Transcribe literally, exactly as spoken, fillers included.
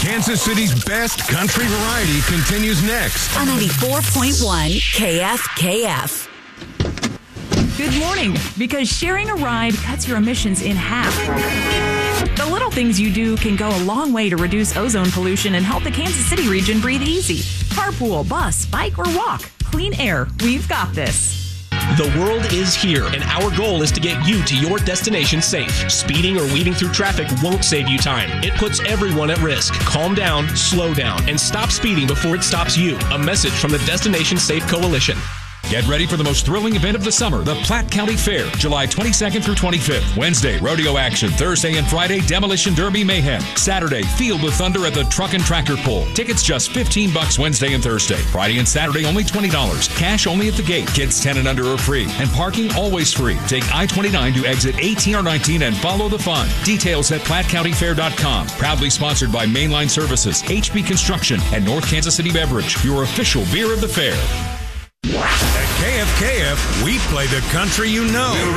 Kansas City's best country variety continues next. On ninety-four point one K F K F. Good morning, because sharing a ride cuts your emissions in half. The little things you do can go a long way to reduce ozone pollution and help the Kansas City region breathe easy. Carpool, bus, bike, or walk. Clean air. We've got this. The world is here, and our goal is to get you to your destination safe. Speeding or weaving through traffic won't save you time. It puts everyone at risk. Calm down, slow down, and stop speeding before it stops you. A message from the Destination Safe Coalition. Get ready for the most thrilling event of the summer, the Platte County Fair, July twenty-second through twenty-fifth. Wednesday, rodeo action. Thursday and Friday, demolition derby mayhem. Saturday, Field with Thunder at the Truck and Tractor Pull. Tickets just fifteen bucks Wednesday and Thursday. Friday and Saturday, only twenty dollars. Cash only at the gate. Kids ten and under are free. And parking always free. Take I twenty-nine to exit eighteen or nineteen and follow the fun. Details at platte county fair dot com. Proudly sponsored by Mainline Services, H B Construction, and North Kansas City Beverage, your official beer of the fair. At K F K F, we play the country you know.